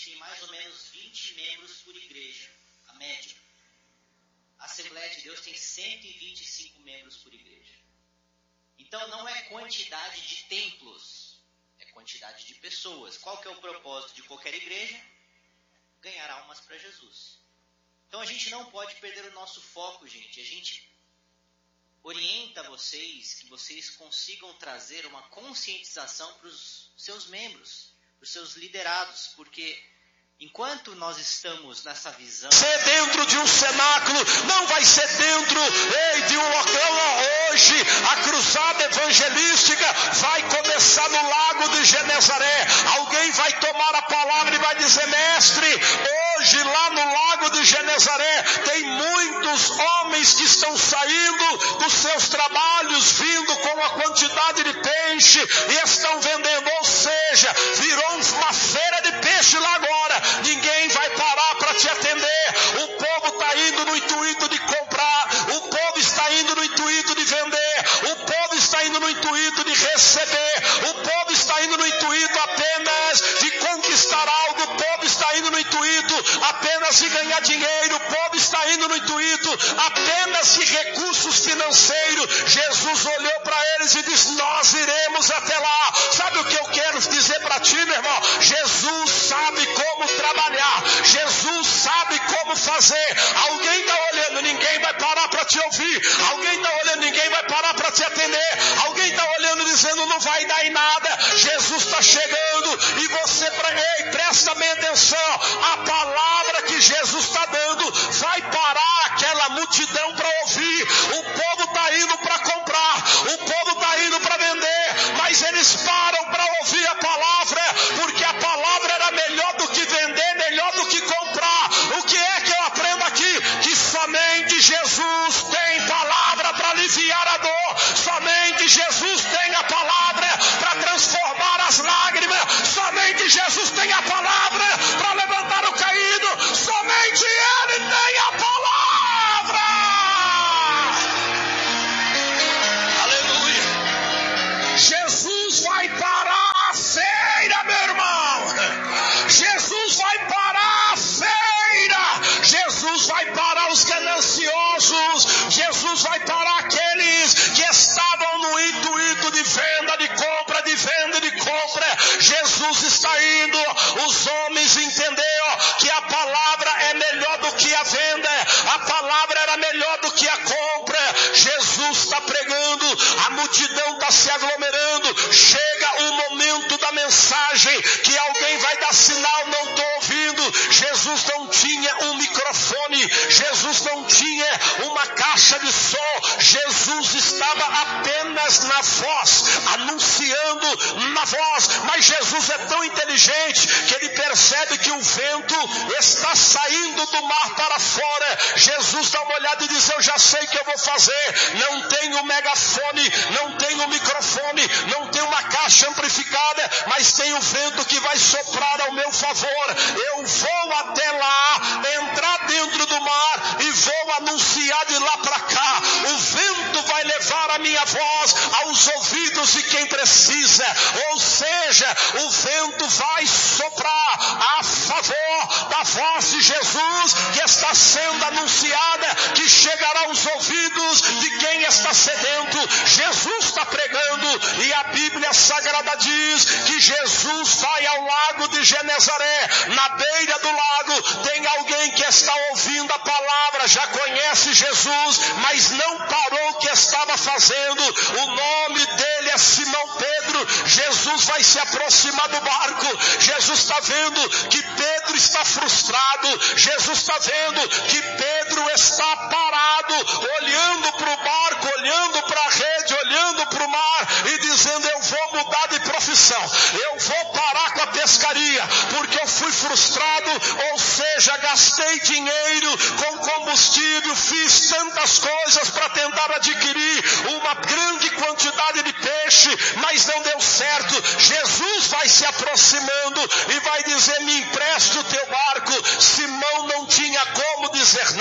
gente tem mais ou menos 20 membros por igreja, a média. A Assembleia de Deus tem 125 membros por igreja. Então não é quantidade de templos, é quantidade de pessoas. Qual que é o propósito de qualquer igreja? Ganhar almas para Jesus. Então a gente não pode perder o nosso foco, gente. A gente orienta vocês, que vocês consigam trazer uma conscientização para os seus membros, para os seus liderados, porque enquanto nós estamos nessa visão... Ser dentro de um cenáculo, não vai ser dentro de um local. Hoje a cruzada evangelística vai começar no Lago de Genezaré. Alguém vai tomar a palavra e vai dizer: mestre, hoje lá no Lago de Genezaré tem muitos homens que estão saindo dos seus trabalhos, vindo com a quantidade de peixe e estão vendendo. Ou seja, virou uma feira de peixe lá agora. Ninguém vai parar para te atender. O povo está indo no intuito de comprar, o povo está indo no intuito de vender, o povo está indo no intuito de receber, o povo está indo no intuito apenas de conquistar algo, o povo está indo no intuito apenas de ganhar dinheiro, o povo está indo no intuito apenas de recursos financeiros. Jesus olhou para eles e disse: nós iremos até lá. Sabe o que eu quero dizer para ti, meu irmão? Jesus sabe como trabalhar, Jesus sabe como fazer. Alguém está olhando, ninguém vai parar para te ouvir. Alguém está olhando, ninguém vai parar para te atender. Alguém está olhando dizendo: não vai dar em nada. Jesus está chegando e você, presta bem atenção. A palavra que Jesus está dando vai parar aquela multidão para ouvir. O povo está indo para comprar, o povo está indo para vender, mas eles param para ouvir a palavra, porque a palavra era melhor do que vender, melhor do que comprar. O que é que eu aprendo aqui? Que somente Jesus tem palavra para aliviar a dor, somente Jesus tem a palavra para transformar as lágrimas, somente Jesus tem a palavra para levantar o caído, somente Ele tem a palavra. Aleluia. Jesus vai parar a feira, meu irmão. Jesus vai parar a feira. Jesus vai parar os gananciosos. Jesus vai parar aqueles que estavam no intuito de venda, de compra, de venda, de compra. Jesus está indo. Os homens entenderam que a palavra é melhor do que a venda. A palavra era melhor do que a compra. Jesus está pregando. A multidão está se aglomerando. Chega o momento da mensagem que alguém vai dar sinal: não estou ouvindo. Jesus não tinha um microfone, Jesus não tinha uma caixa de som, Jesus estava apenas na voz, anunciando na voz. Mas Jesus é tão inteligente que ele percebe que o vento está saindo do mar para fora. Jesus dá uma olhada e diz: eu já sei o que eu vou fazer. Não tenho megafone, não tenho microfone, não tenho uma caixa amplificada, mas tem o vento que vai soprar ao meu favor. Eu vou até lá, entrar dentro do mar e vou anunciar de lá para cá. O vento vai levar a minha voz aos ouvidos de quem precisa. Ou seja, o vento vai soprar a favor da voz de Jesus que está sendo anunciada, que chegará aos ouvidos de quem está sedento. Jesus está pregando e a Bíblia Sagrada diz que Jesus vai ao Lago de Genezaré. Na beira do lago tem alguém que está ouvindo a palavra, já conhece Jesus, mas não parou o que estava fazendo. O nome dele é Simão Pedro. Jesus vai se aproximar do barco. Jesus está vendo que Pedro está frustrado. Jesus está vendo que Pedro está parado, olhando para o barco, olhando para a rede, olhando para o mar e dizendo: eu vou mudar de profissão, eu vou parar com a pescaria, porque eu fui frustrado. Ou seja, gastei dinheiro com combustível, fiz tantas coisas para tentar adquirir uma grande quantidade de peixe, mas não deu certo. Jesus vai se aproximando e vai dizer: me empreste o teu barco. Simão não tinha como dizer não.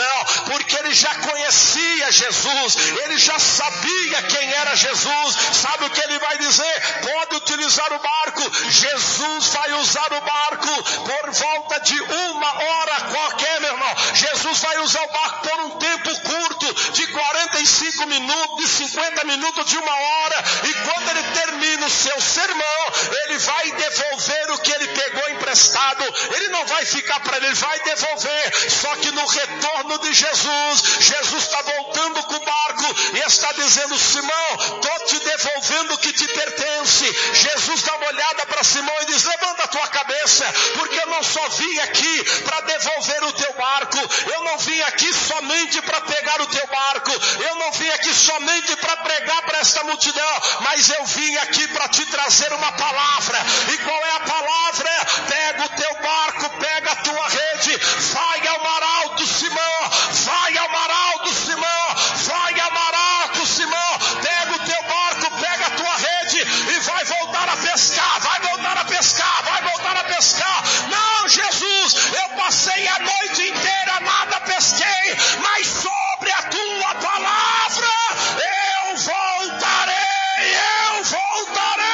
porque ele já conhecia Jesus, ele já sabia quem era Jesus. Sabe o que ele vai dizer? Pode utilizar o barco. Jesus vai usar o barco por volta de 1 hora qualquer, meu irmão. Jesus vai usar o barco por um tempo curto, de 45 minutos, de 50 minutos, de 1 hora. E quando ele termina o seu sermão, ele vai devolver o que ele pegou emprestado. Ele não vai ficar para ele vai devolver. Só que no retorno de Jesus, Jesus está voltando com o barco e está dizendo: Simão, estou te devolvendo o que te pertence. Jesus dá uma olhada para Simão e diz: levanta a tua cabeça, porque eu não só vim aqui para devolver o teu barco, eu não vim aqui somente para pegar o teu barco, eu não vim aqui somente para pregar para esta multidão, mas eu vim aqui para te trazer uma palavra. E qual é a palavra? Pega o teu barco, pega a tua rede, vai ao mar alto, Simão, vai ao mar alto, Simão, vai ao mar alto, Simão, pega o teu barco, pega a tua rede e vai voltar a pescar, vai voltar a pescar, vai voltar a pescar. Não, Jesus, eu passei a noite inteira, nada pesquei, mas sobre a tua palavra eu voltarei, eu voltarei.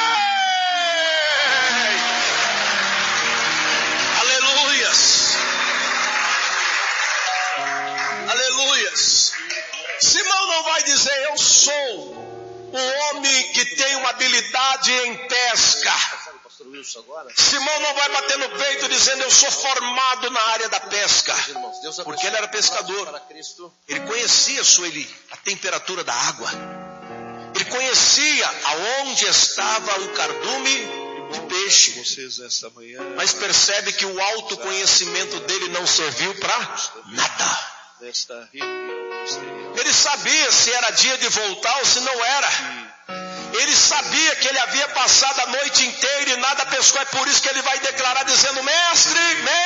Aleluias, aleluias. Simão não vai dizer: eu sou o homem que tem uma habilidade em pesca. Simão não vai bater no peito dizendo: eu sou formado na área da pesca, porque ele era pescador. Ele conhecia a temperatura da água, ele conhecia aonde estava o cardume de peixe, mas percebe que o autoconhecimento dele não serviu para nada. Ele sabia se era dia de voltar ou se não era. Ele sabia que ele havia passado a noite inteira e nada pescou. É por isso que ele vai declarar dizendo: mestre,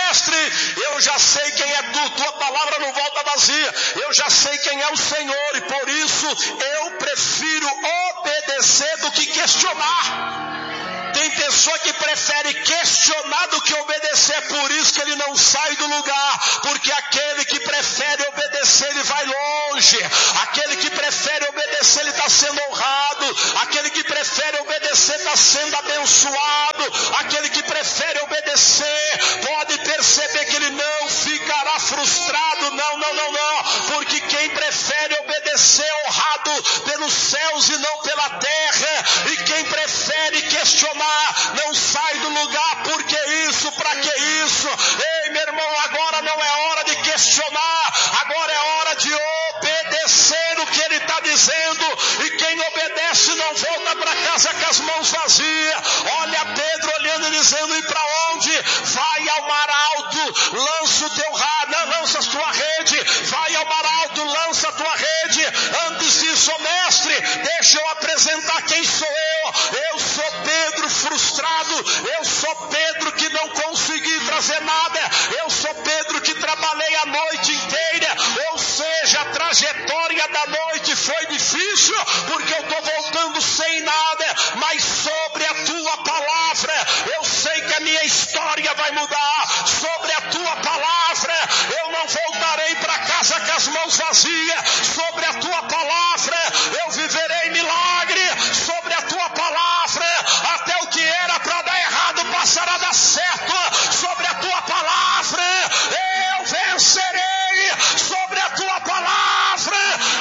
eu já sei quem é tu, tua palavra não volta vazia. Eu já sei quem é o Senhor e por isso eu prefiro obedecer do que questionar. Tem pessoa que prefere questionar do que obedecer. É por isso que ele não sai do lugar. Porque aquele que prefere obedecer, ele vai longe. Aquele que prefere obedecer, ele está sendo honrado. Aquele que prefere obedecer está sendo abençoado. Aquele que prefere obedecer pode perceber que ele não ficará frustrado. Não. Porque quem prefere obedecer é honrado pelos céus e não pela terra. E quem prefere questionar não sai do lugar. Por que isso? Para que isso? Ei, meu irmão, agora não é hora de questionar, agora é hora de obedecer o que ele está dizendo. E quem obedece não volta para casa com as mãos vazias. Olha Pedro olhando e dizendo: e para onde? Vai ao mar alto, lança o teu rado, lança a tua rede, vai ao mar alto, lança a tua rede. Antes disso, mestre, deixa eu apresentar quem sou eu. Eu sou Pedro frustrado, eu sou Pedro que não consegui trazer nada, eu sou Pedro que trabalhei a noite inteira, ou seja, a trajetória da noite foi difícil, porque eu estou voltando sem nada, mas sobre a tua palavra, eu sei que a minha história vai mudar. Sobre a tua palavra, eu não voltarei para casa com as mãos vazias. Sobre a tua palavra, eu viverei milagre. Sobre a tua palavra, até o que era para dar errado passará a dar certo. Sobre a tua palavra, eu vencerei. Sobre a tua palavra,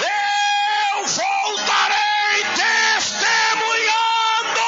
eu voltarei testemunhando.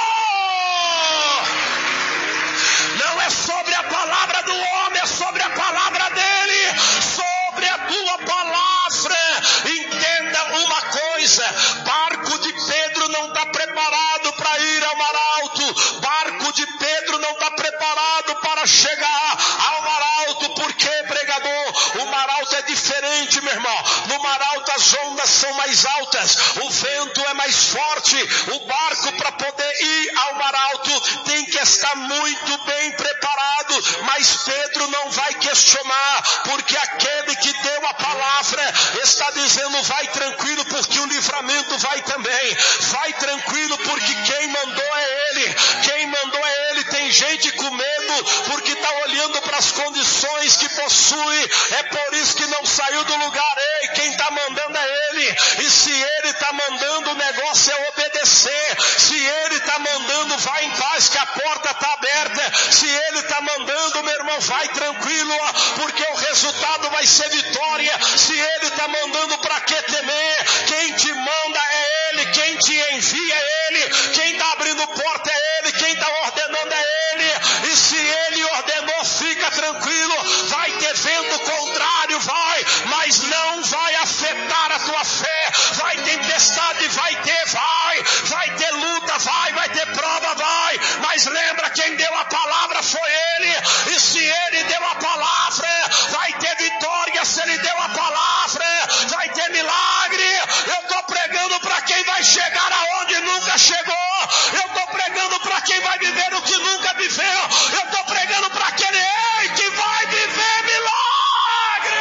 Não é sobre a palavra do homem, é sobre a palavra dele. Sobre a tua palavra. Entenda uma coisa: barco de Pedro não está preparado para ir ao mar alto. Barco de Pedro não está preparado para chegar ao mar alto. Por quê, pregador? O mar alto é diferente, meu irmão. No mar alto as ondas são mais altas, o vento é mais forte. O barco, para poder ir ao mar alto, tem que estar muito bem preparado. Mas Pedro não vai questionar, porque aquele que deu a palavra está dizendo: vai tranquilo, porque o livramento vai também. Vai tranquilo, porque quem mandou é ele. Quem mandou é ele. Tem gente com medo porque está olhando para as condições que possui. É por isso que não saiu do lugar. Ei, Ei, quem está mandando é Ele. E se Ele está mandando, o negócio é obedecer. Se Ele está mandando, vai em paz, que a porta está aberta. Se Ele está mandando, meu irmão, vai tranquilo, porque o resultado vai ser vitória. Se Ele está mandando, para que temer? Quem te manda é Ele, quem te envia é Ele, quem está abrindo porta é Ele, quem está ordenando é Ele. E se Ele ordenou, fica tranquilo. Vai ter vento contrário, vai, mas não vai afetar a tua fé. Vai tempestade, vai ter luta, vai ter prova, vai. Mas lembra, quem deu a palavra foi Ele. E se Ele deu a palavra, vai ter vitória. Se Ele deu a palavra, vai ter milagre. Eu estou pregando para quem vai chegar aonde nunca chegou. Eu estou pregando para quem vai viver o que nunca viveu. Eu estou pregando para aquele que vai viver milagres.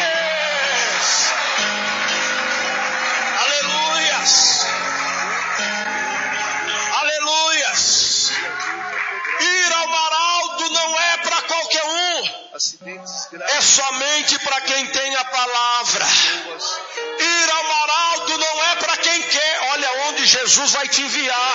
Aleluias. Aleluias. Ir ao mar alto não é para qualquer um. É somente para quem tem a palavra. Ir ao mar alto não é para quem quer. Olha onde Jesus vai te enviar.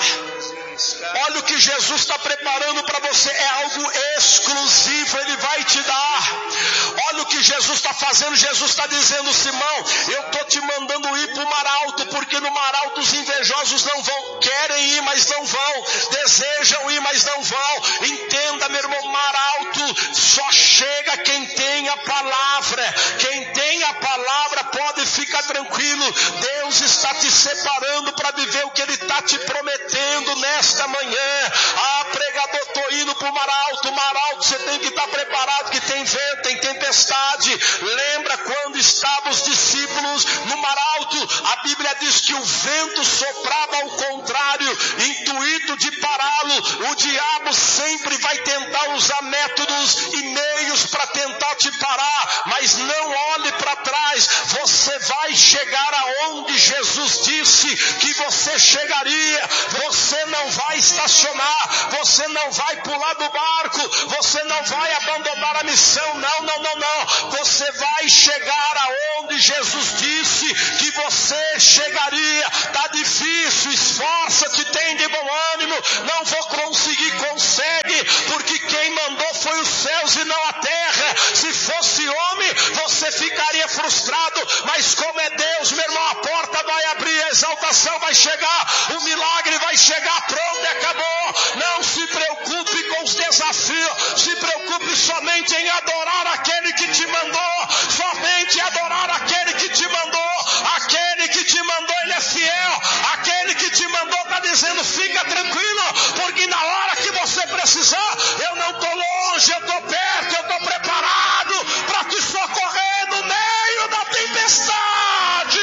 Olha o que Jesus está preparando para você. É algo exclusivo, Ele vai te dar. Olha o que Jesus está fazendo. Jesus está dizendo: Simão, eu estou te mandando ir para o mar alto, porque no mar alto os invejosos não vão. Querem ir, mas não vão. Desejam ir, mas não vão. Entenda, meu irmão, mar alto só chega quem tem a palavra. Quem tem a palavra pode ficar tranquilo. Deus está te separando para viver o que Ele está te prometendo nesta manhã. Pregador, estou indo para o mar alto. Mar alto você tem que estar preparado, que tem vento, tem tempestade. Lembra quando estavam os discípulos no mar alto? A Bíblia diz que o vento soprava ao contrário, intuito de pará-lo. O diabo sempre vai tentar usar métodos e meios para tentar te parar, mas não olhe para trás. Você vai chegar aonde Jesus disse que você chegaria. Você não vai estacionar, você não vai pular do barco, você não vai abandonar a missão. Não. Você vai chegar aonde Jesus disse que você chegaria. Está difícil, esforça-te, tem de bom ânimo. Não vou conseguir, consegue, porque quem mandou foi os céus e não a terra. Se fosse homem, você ficaria frustrado, mas como é Deus, meu irmão, a porta vai abrir, a exaltação vai chegar, o milagre vai chegar. Pronto, acabou. Não se preocupe com os desafios, se preocupe somente em adorar aquele que te mandou, somente adorar aquele que te mandou. Aquele que te mandou, Ele é fiel. Aquele que te mandou está dizendo: fica tranquilo, porque na hora que você precisar, eu não estou longe, eu estou perto, eu estou preparado para te socorrer no meio da tempestade.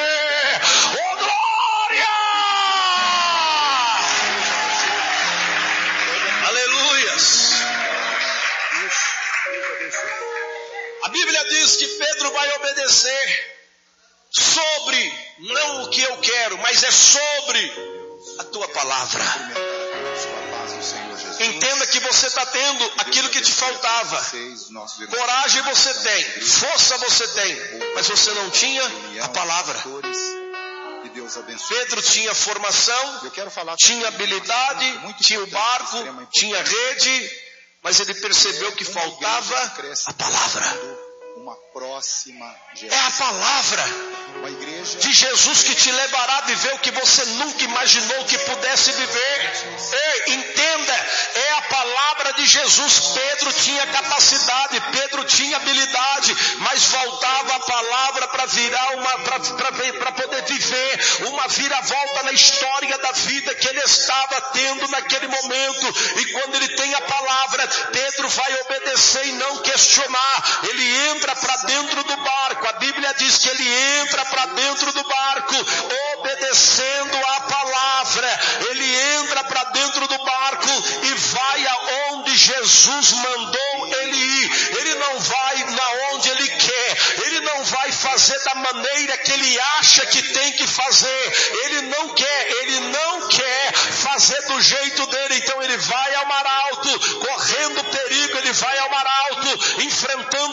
Oh, glória! Aleluias! A Bíblia diz que Pedro vai obedecer sobre, não o que eu quero, mas é sobre a tua palavra. Entenda que você está tendo aquilo que te faltava. Coragem você tem, força você tem, mas você não tinha a palavra. Pedro tinha formação, tinha habilidade, tinha o barco, tinha rede, mas ele percebeu que faltava a palavra. É a palavra de Jesus que te levará a viver o que você nunca imaginou que pudesse viver. Ei, entenda, é a palavra de Jesus. Pedro tinha capacidade, Pedro tinha habilidade, mas faltava a palavra para virar para poder viver uma viravolta na história da vida que ele estava tendo naquele momento. E quando ele tem a palavra, Pedro vai obedecer e não questionar. Ele entra para dentro do barco. A Bíblia diz que ele entra para dentro do barco obedecendo a palavra. Ele entra para dentro do barco e vai aonde Jesus mandou ele ir. Ele não vai aonde ele quer. Ele não vai fazer da maneira que ele acha que tem que fazer. Ele não quer fazer do jeito dele. Então ele vai ao mar alto, correndo perigo. Ele vai ao mar alto, enfrentando tempestade.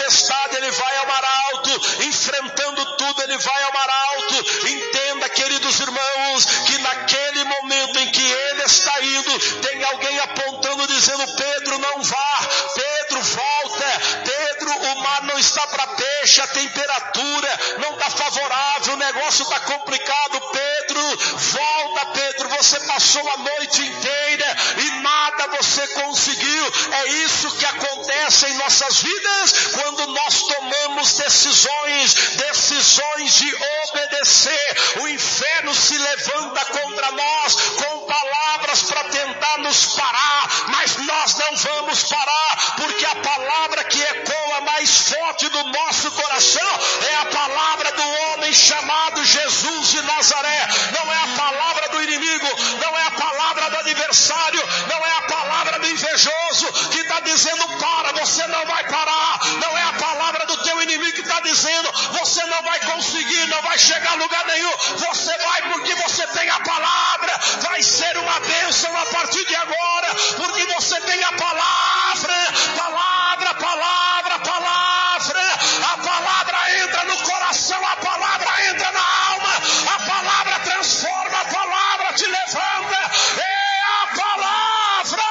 tempestade ele vai ao mar alto, enfrentando tudo ele vai ao mar alto. Entenda, queridos irmãos, que naquele momento em que ele está indo, tem alguém apontando, dizendo: Pedro, não vá, Pedro, volta, Pedro, o mar não está para peixe, a temperatura não está favorável, o negócio está complicado, Pedro, volta, Pedro, você passou a noite inteira e nada você conseguiu. É isso que acontece em nossas vidas quando nós tomamos decisões de obedecer. O inferno se levanta contra nós com palavras para tentar nos parar, mas nós não vamos parar, porque a palavra que ecoa mais forte do nosso coração é a palavra do homem chamado Jesus de Nazaré. Não é a palavra do inimigo, não é a palavra do adversário, não é a palavra do invejoso que está dizendo: para, você não vai parar. Não é a palavra do teu inimigo que está dizendo: você não vai conseguir, não vai chegar a lugar nenhum. Você vai, porque você tem a palavra. Vai ser uma bênção a partir de agora, porque você tem a palavra. Palavra, palavra, palavra. A palavra entra no coração, a palavra entra na alma, a palavra transforma, a palavra te levanta. É a palavra.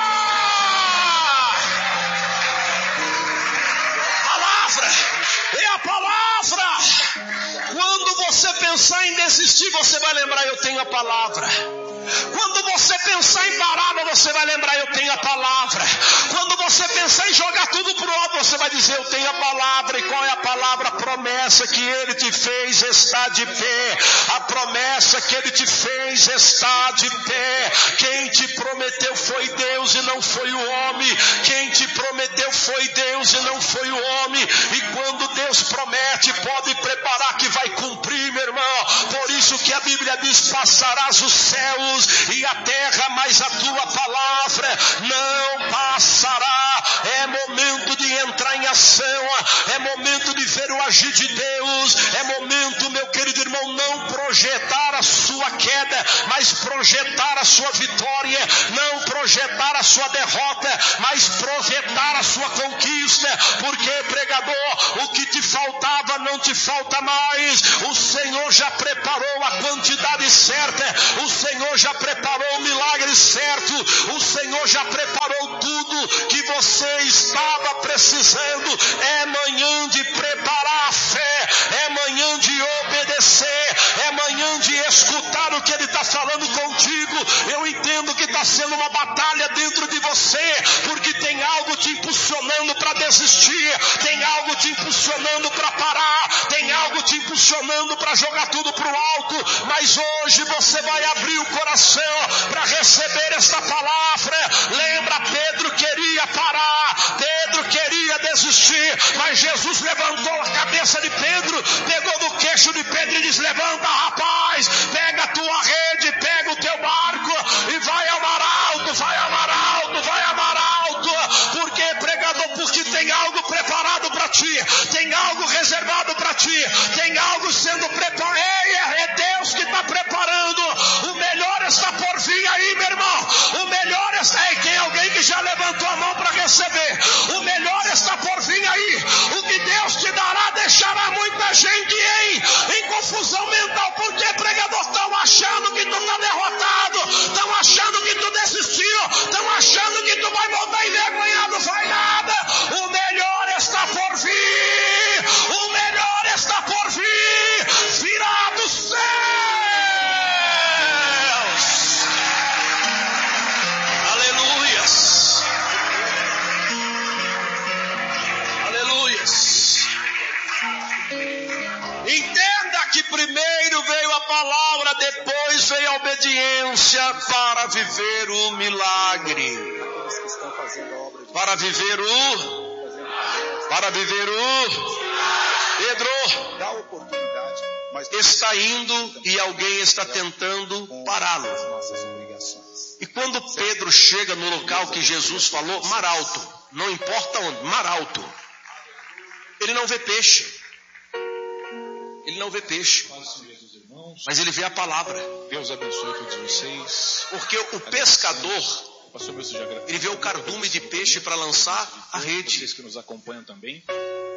É a palavra. Quando você pensar em desistir, você vai lembrar: eu tenho a palavra. Quando você pensar em parar, você vai lembrar: eu tenho a palavra. Quando você pensar em jogar tudo pro alto, você vai dizer: eu tenho a palavra. E qual é a palavra? A promessa que ele te fez está de pé. A promessa que ele te fez está de pé. Quem te prometeu foi Deus e não foi o homem. Quem te prometeu foi Deus e não foi o homem. E quando Deus promete, pode preparar que vai cumprir, meu irmão. Por isso que a Bíblia diz: passarás os céus e a terra, mas a tua palavra não passará. É momento de entrar em ação, é momento de ver o agir de Deus, é momento, meu querido irmão, não projetar a sua queda, mas projetar a sua vitória, não projetar a sua derrota, mas projetar a sua conquista, porque, pregador, o que te faltava não te falta mais. O Senhor já preparou a quantidade certa, o Senhor já preparou o milagre certo, o Senhor já preparou tudo que você estava precisando. É manhã de preparar a fé, é manhã de obedecer, é manhã de escutar o que Ele está falando contigo. Eu entendo que está sendo uma batalha dentro de você, porque tem algo te impulsionando para desistir, tem algo te impulsionando para parar, tem algo te impulsionando para jogar tudo para o alto, mas hoje você vai abrir o coração para receber esta palavra. Lembra, Pedro queria parar, Pedro queria desistir, mas Jesus levantou a cabeça de Pedro, pegou no queixo de Pedro e diz: levanta, rapaz, pega a tua rede, pega o teu barco e vai ao mar alto, vai ao mar alto, vai ao mar alto. Porque, pregador, porque tem algo preparado para ti, tem algo reservado para ti, tem algo sendo preparado. É Deus que está preparando. O melhor está por vir aí, meu irmão. O melhor está. Tem alguém que já levantou a mão para receber. O melhor está por vir aí. O que Deus te dará deixará muita gente em confusão mental. Porque, pregador, estão achando que tu está derrotado, estão achando que tu desistiu, estão achando que tu vai voltar envergonhado. Vai nada. O melhor está por vir. O melhor está por vir. Virá dos céus. Aleluias. Aleluias. Entenda que primeiro veio a palavra, depois veio a obediência para viver o milagre. Para viver o Pedro está indo e alguém está tentando pará-lo. E quando Pedro chega no local que Jesus falou, mar alto, não importa onde, mar alto, ele não vê peixe. Ele não vê peixe, mas ele vê a palavra. Deus abençoe todos vocês. Porque o pescador, ele vê o cardume de peixe para lançar a rede. Vocês que nos acompanham também.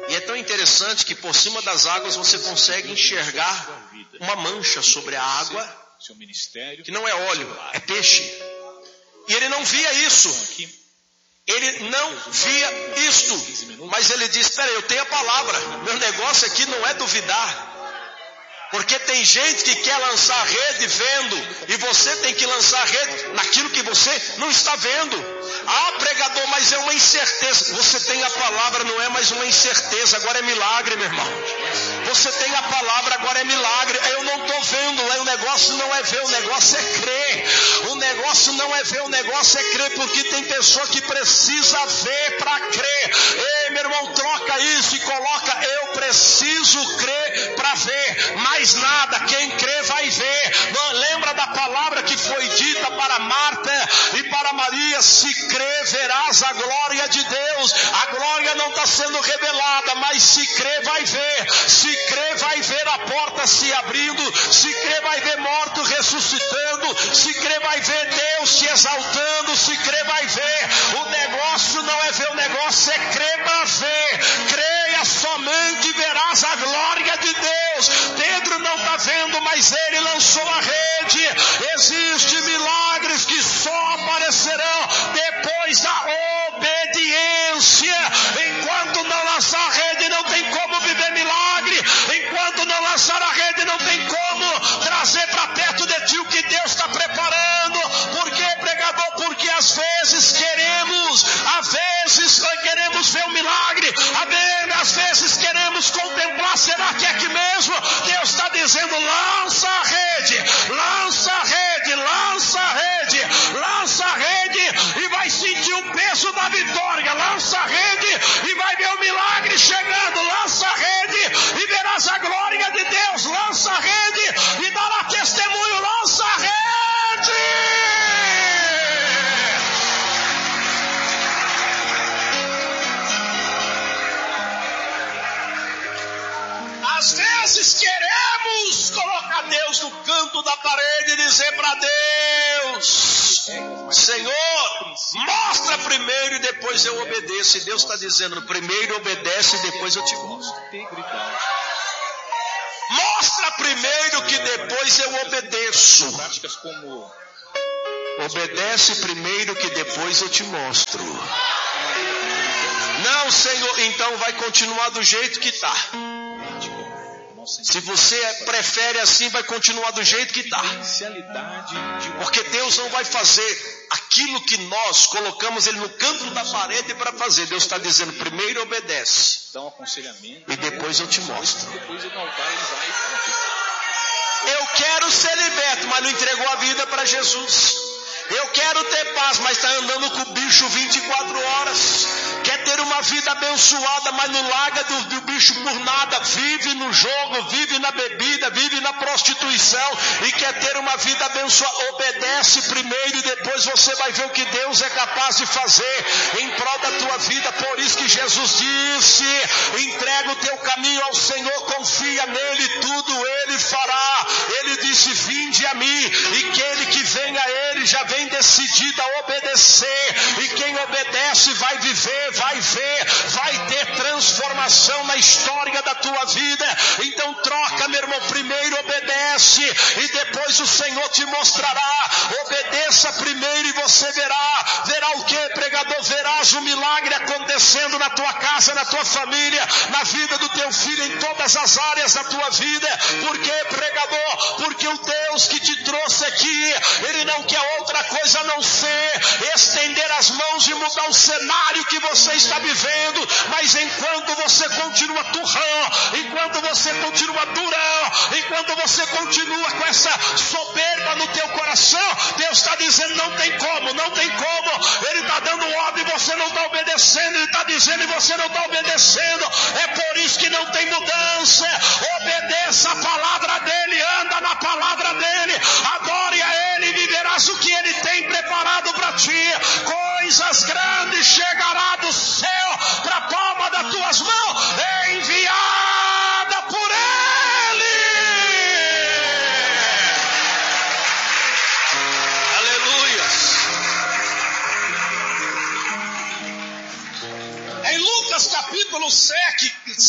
E é tão interessante que por cima das águas você consegue enxergar uma mancha sobre a água, que não é óleo, é peixe. E ele não via isso. Ele não via isto. Mas ele diz, espera aí, eu tenho a palavra. Meu negócio aqui não é duvidar. Porque tem gente que quer lançar rede vendo, e você tem que lançar rede naquilo que você não está vendo. Ah, pregador, mas é uma incerteza. Você tem a palavra, não é mais uma incerteza, agora é milagre, meu irmão. Você tem a palavra, agora é milagre. Eu não estou vendo, o negócio não é ver, o negócio é crer. O negócio não é ver, o negócio é crer, porque tem pessoa que precisa ver para crer. Ei, meu irmão, troca isso e coloca, eu preciso crer para ver. Mais nada, quem crê vai ver. Não, lembra da palavra que foi dita para Marta e para Maria: se crer, verás a glória de Deus. A glória não está sendo revelada, mas se crer, vai ver. Se crer, vai ver a porta se abrindo. Se crer, vai ver morto ressuscitando. Se crer, vai ver Deus se exaltando. Se crer, vai ver. O negócio não é ver, o negócio é crer para ver. Creia somente e verás a glória de Deus. Pedro não está vendo, mas ele lançou a rede. Existem milagres que só aparecerão depois da obediência. Enquanto não lançar a rede, não tem como viver milagre. Enquanto não lançar a rede, não tem como trazer para perto de ti o que Deus está preparando. Por quê, pregador? Porque às vezes queremos ver um milagre, às vezes queremos contemplar, será que é aqui mesmo? Deus está dizendo, lança a rede, lança a rede, lança a rede, lança a rede, e vai sentir o peso da vitória. Lança a rede e vai ver o milagre chegando. Lança a rede e verás a glória de Deus. Lança a rede e dará testemunho. Lança a rede. Às vezes queremos colocar Deus no canto da parede e dizer para Deus: Senhor, mostra primeiro e depois eu obedeço. E Deus está dizendo, primeiro obedece e depois eu te mostro. Mostra primeiro que depois eu obedeço. Obedece primeiro que depois eu te mostro. Não, Senhor, então vai continuar do jeito que está. Se você prefere assim, vai continuar do jeito que está. Porque Deus não vai fazer aquilo que nós colocamos Ele no canto da parede para fazer. Deus está dizendo, primeiro obedece e depois eu te mostro. Eu quero ser liberto, mas não entregou a vida para Jesus. Eu quero ter paz, mas está andando com o bicho 24 horas. Quer ter uma vida abençoada, mas não larga do bicho por nada. Vive no jogo, vive na bebida, vive na prostituição. E quer ter uma vida abençoada. Obedece primeiro e depois você vai ver o que Deus é capaz de fazer em prol da tua vida. Por isso que Jesus disse, entrega o teu caminho ao Senhor, confia nele, tudo Ele fará. Ele disse, vinde a mim, e aquele que vem a Ele já vem decidido a obedecer, e quem obedece vai viver, vai ver, vai ter transformação na história da tua vida. Então troca, meu irmão, primeiro obedece e depois o Senhor te mostrará. Obedeça primeiro e você verá o que, pregador? Verás o milagre acontecendo na tua casa, na tua família, na vida do teu filho, em todas as áreas da tua vida. Por quê, pregador? Porque o Deus que te trouxe aqui, Ele não quer outra coisa a não ser estender as mãos e mudar o cenário que você está vivendo. Mas enquanto você continua turrão, enquanto você continua durão, enquanto você continua com essa soberba no teu coração, Deus está dizendo, não tem como, não tem como. Ele está dando ordem e você não está obedecendo. Ele está dizendo e você não está obedecendo. É por isso que não tem mudança. Obedeça a palavra dele, anda na palavra dele, adore a ele e viverás o que ele tem preparado para ti. Coisas grandes chegará do céu para a palma das tuas mãos, enviada por ele. Aleluia. Em Lucas capítulo capítulo 7,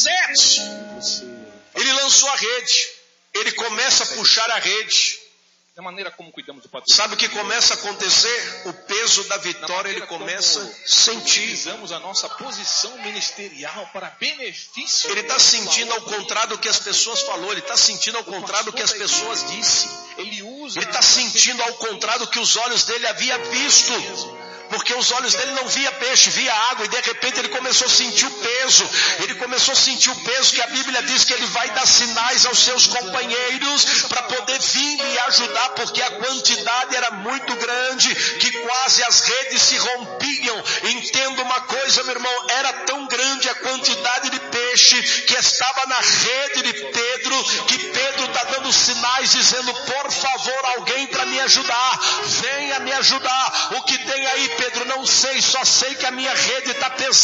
ele lançou a rede. Ele começa a puxar a rede. Da maneira como cuidamos do patrimônio. Sabe o que começa a acontecer? O peso da vitória ele começa a sentir. Utilizamos a nossa posição ministerial para benefício. Ele está sentindo ao contrário do que as pessoas falou. Ele está sentindo ao contrário do que as pessoas disse. Ele está sentindo ao contrário do que os olhos dele havia visto. Porque os olhos dele não via peixe, via água, e de repente ele começou a sentir o peso. Ele começou a sentir o peso que a Bíblia diz que ele vai dar sinais aos seus companheiros para poder vir e ajudar, porque a quantidade era muito grande que quase as redes se rompiam. Entenda uma coisa, meu irmão, era tão grande a quantidade de peixe que estava na rede de Pedro, que Pedro está dando sinais dizendo: por favor, alguém para me ajudar, venha me ajudar. O que tem aí, Pedro? Não sei, só sei que a minha rede está pesada.